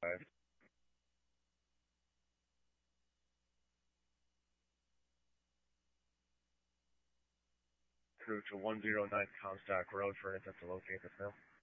Crew to 109 Comstock Road for an attempt to locate this now.